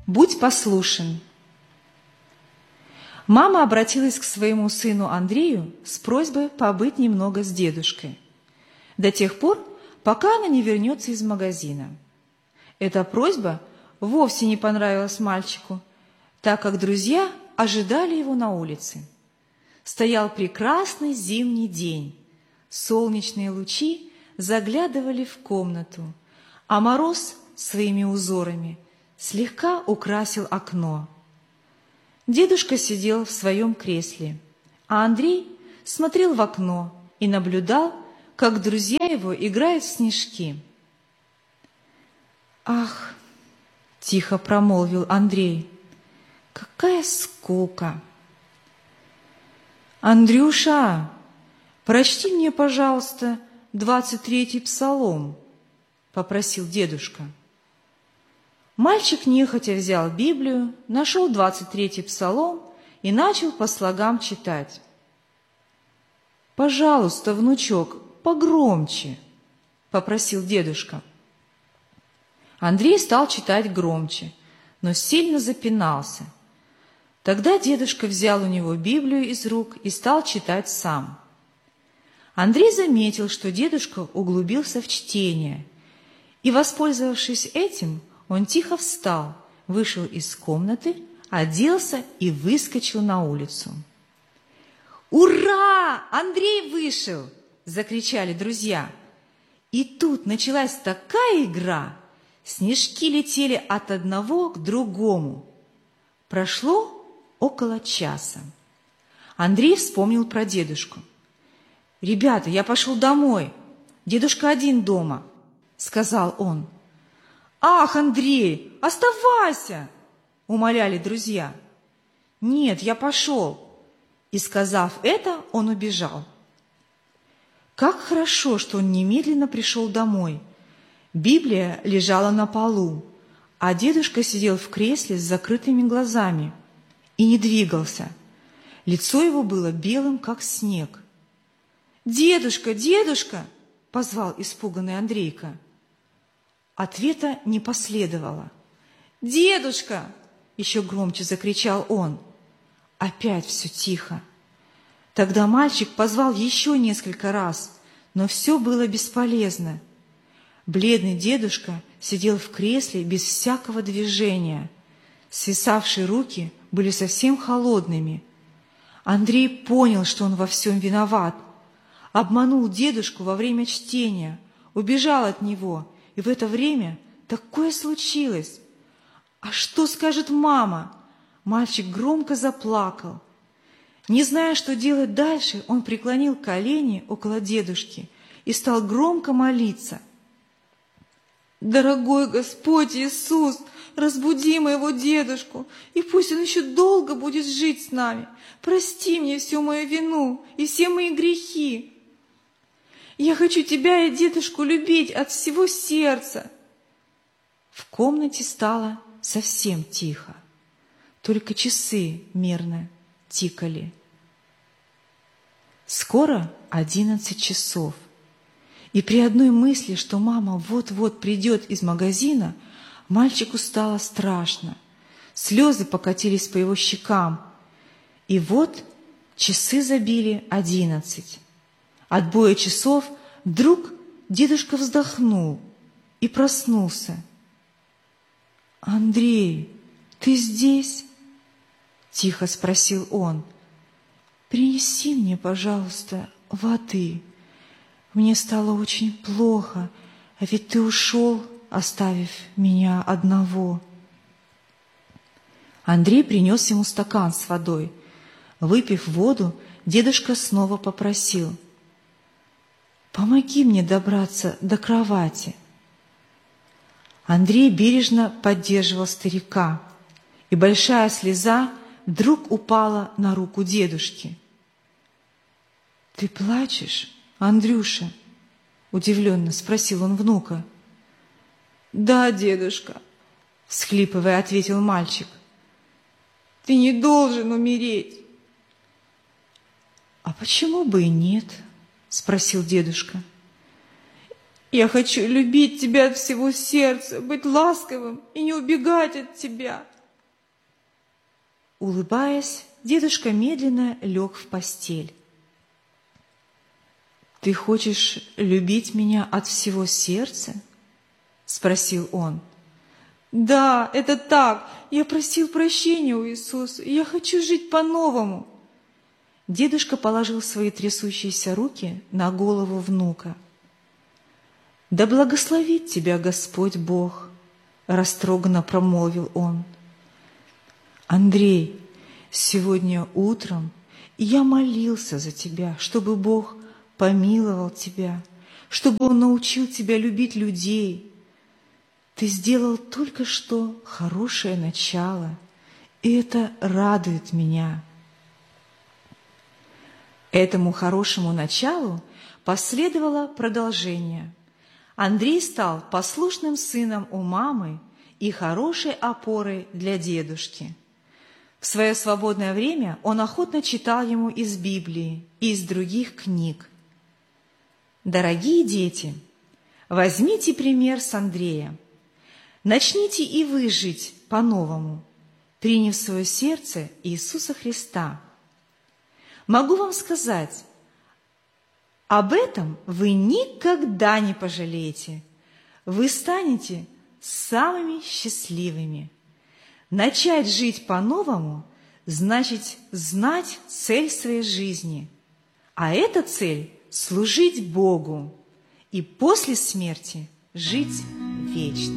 Будь послушен. Мама обратилась к своему сыну Андрею с просьбой побыть немного с дедушкой, до тех пор, пока она не вернется из магазина. Эта просьба вовсе не понравилась мальчику, так как друзья ожидали его на улице. Стоял прекрасный зимний день, солнечные лучи заглядывали в комнату, а мороз своими узорами слегка украсил окно. Дедушка сидел в своем кресле, а Андрей смотрел в окно и наблюдал, как друзья его играют в снежки. «Ах!» – тихо промолвил Андрей. «Какая скука!» «Андрюша, прочти мне, пожалуйста, 23-й псалом», – попросил дедушка. Мальчик нехотя взял Библию, нашел 23-й псалом и начал по слогам читать. «Пожалуйста, внучок, погромче», – попросил дедушка. Андрей стал читать громче, но сильно запинался. Тогда дедушка взял у него Библию из рук и стал читать сам. Андрей заметил, что дедушка углубился в чтение, и, воспользовавшись этим, он тихо встал, вышел из комнаты, оделся и выскочил на улицу. «Ура! Андрей вышел!» – закричали друзья. И тут началась такая игра. Снежки летели от одного к другому. Прошло около часа. Андрей вспомнил про дедушку. «Ребята, я пошел домой. Дедушка один дома», – сказал он. «Ах, Андрей, оставайся!» – умоляли друзья. «Нет, я пошел». И, сказав это, он убежал. Как хорошо, что он немедленно пришел домой. Библия лежала на полу, а дедушка сидел в кресле с закрытыми глазами и не двигался. Лицо его было белым, как снег. «Дедушка, дедушка!» – позвал испуганный Андрейка. Ответа не последовало. «Дедушка!» – еще громче закричал он. Опять все тихо. Тогда мальчик позвал еще несколько раз, но все было бесполезно. Бледный дедушка сидел в кресле без всякого движения. Свисавшие руки были совсем холодными. Андрей понял, что он во всем виноват. Обманул дедушку во время чтения, убежал от него, и в это время такое случилось. А что скажет мама? Мальчик громко заплакал. Не зная, что делать дальше, он преклонил колени около дедушки и стал громко молиться. «Дорогой Господь Иисус, разбуди моего дедушку, и пусть он еще долго будет жить с нами. Прости мне всю мою вину и все мои грехи. Я хочу тебя и дедушку любить от всего сердца». В комнате стало совсем тихо. Только часы мерно тикали. Скоро 11 часов. И при одной мысли, что мама вот-вот придет из магазина, мальчику стало страшно. Слезы покатились по его щекам. И вот часы забили 11. От боя часов вдруг дедушка вздохнул и проснулся. «Андрей, ты здесь?» – тихо спросил он. «Принеси мне, пожалуйста, воды. Мне стало очень плохо, а ведь ты ушел, оставив меня одного». Андрей принес ему стакан с водой. Выпив воду, дедушка снова попросил: «Помоги мне добраться до кровати». Андрей бережно поддерживал старика, и большая слеза вдруг упала на руку дедушки. «Ты плачешь, Андрюша?» – удивленно спросил он внука. «Да, дедушка», – всхлипывая, ответил мальчик. «Ты не должен умереть». «А почему бы и нет?» – спросил дедушка. Я хочу любить Тебя от всего сердца, быть ласковым и не убегать от Тебя. Улыбаясь, дедушка медленно лег в постель. «Ты хочешь любить меня от всего сердца?» – спросил он. «Да, это так. Я просил прощения у Иисуса, и я хочу жить по-новому». Дедушка положил свои трясущиеся руки на голову внука. «Да благословит тебя Господь Бог!» – растроганно промолвил он. «Андрей, сегодня утром я молился за тебя, чтобы Бог помиловал тебя, чтобы Он научил тебя любить людей. Ты сделал только что хорошее начало, и это радует меня». Этому хорошему началу последовало продолжение. Андрей стал послушным сыном у мамы и хорошей опорой для дедушки. В свое свободное время он охотно читал ему из Библии и из других книг. Дорогие дети, возьмите пример с Андрея. Начните и вы жить по-новому, приняв в свое сердце Иисуса Христа. Могу вам сказать, об этом вы никогда не пожалеете. Вы станете самыми счастливыми. Начать жить по-новому значит знать цель своей жизни. А эта цель – служить Богу и после смерти жить вечно.